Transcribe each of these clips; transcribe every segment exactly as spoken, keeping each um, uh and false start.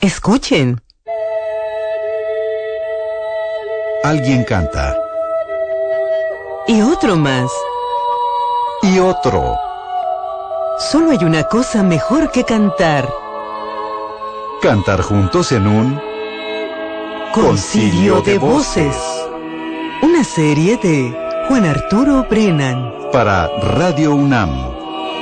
Escuchen. Alguien canta. Y otro más. Y otro. Solo hay una cosa mejor que cantar. Cantar juntos en un Concilio de Voces. Una serie de Juan Arturo Brennan. Para Radio UNAM.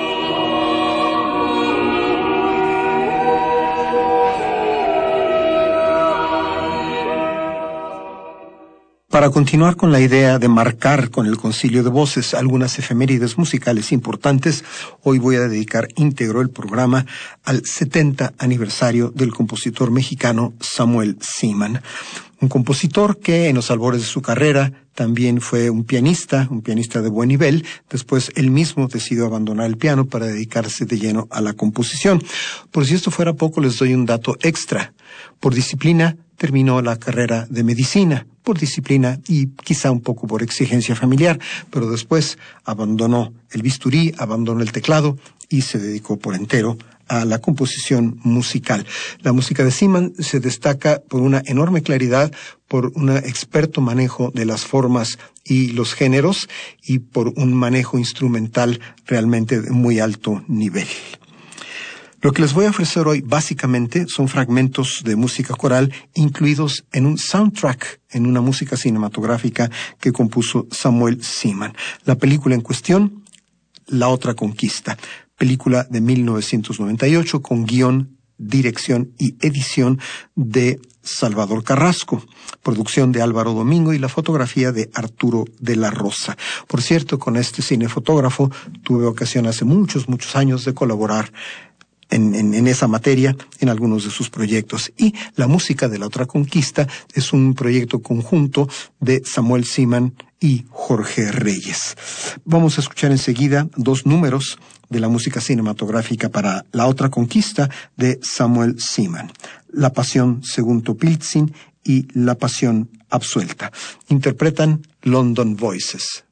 Para continuar con la idea de marcar con el Concilio de Voces algunas efemérides musicales importantes, hoy voy a dedicar íntegro el programa al setenta aniversario del compositor mexicano Samuel Seaman. Un compositor que en los albores de su carrera también fue un pianista, un pianista de buen nivel. Después él mismo decidió abandonar el piano para dedicarse de lleno a la composición. Por si esto fuera poco, les doy un dato extra. Por disciplina, terminó la carrera de medicina, por disciplina y quizá un poco por exigencia familiar, pero después abandonó el bisturí, abandonó el teclado y se dedicó por entero a la composición musical. La música de Seaman se destaca por una enorme claridad, por un experto manejo de las formas y los géneros y por un manejo instrumental realmente de muy alto nivel. Lo que les voy a ofrecer hoy básicamente son fragmentos de música coral incluidos en un soundtrack, en una música cinematográfica que compuso Samuel Seaman. La película en cuestión, La Otra Conquista, película de mil novecientos noventa y ocho con guión, dirección y edición de Salvador Carrasco, producción de Álvaro Domingo y la fotografía de Arturo de la Rosa. Por cierto, con este cinefotógrafo tuve ocasión hace muchos, muchos años de colaborar En, en, en esa materia, en algunos de sus proyectos. Y la música de La Otra Conquista es un proyecto conjunto de Samuel Seaman y Jorge Reyes. Vamos a escuchar enseguida dos números de la música cinematográfica para La Otra Conquista de Samuel Seaman. La Pasión según Topiltzin y La Pasión absuelta. Interpretan London Voices.